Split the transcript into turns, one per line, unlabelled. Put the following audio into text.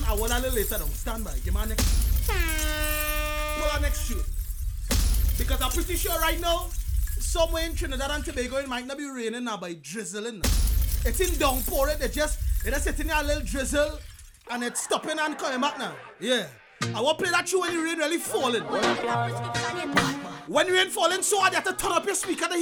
I will a little later now. Stand by. Give me our next. Pull our next shoot. Because I'm pretty sure right now, somewhere in Trinidad and Tobago, it might not be raining now, but it's drizzling now. It's in downpour. They're just sitting there a little drizzle, and it's stopping and coming back now. Yeah. I want to play that tune when the rain really falling. When the rain falling so hard, you have to turn up your speaker to